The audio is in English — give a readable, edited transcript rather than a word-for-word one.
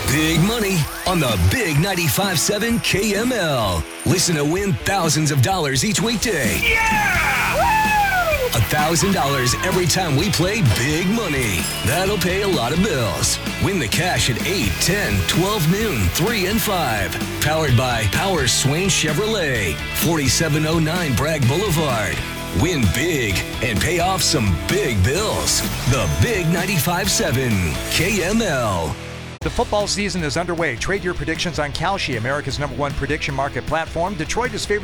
Big money on the Big 95.7 KML. Listen to win thousands of dollars each weekday. Yeah! Woo! $1,000 every time we play Big Money. That'll pay a lot of bills. Win the cash at 8, 10, 12 noon, 3 and 5. Powered by Power Swain Chevrolet, 4709 Bragg Boulevard. Win big and pay off some big bills. The Big 95.7 KML. The football season is underway. Trade your predictions on Kalshi, America's #1 prediction market platform. Detroit is favored